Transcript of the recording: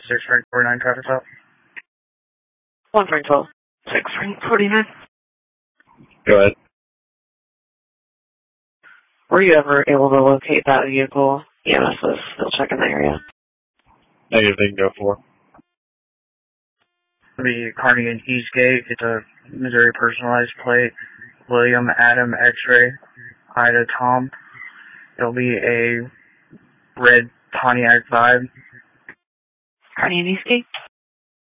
6 Frank 49 traffic stop. 1 Frank 12. 6 Frank 49. Go ahead. Were you ever able to locate that vehicle? EMS was still checking the area. Negative, they can go for. The Carnegie Eastgate. It's a Missouri personalized plate. William Adam X-ray. Ida Tom. It'll be a red Pontiac Vibe. Carnegie Eastgate?